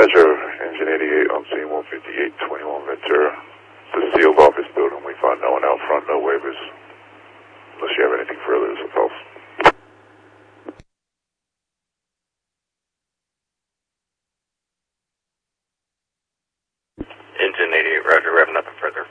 Roger, Engine 88 on scene 15821 Ventura. It's a sealed office building. We found no one out front, no waivers. Unless you have anything further, it's a false. Engine 88, Roger, we have nothing further.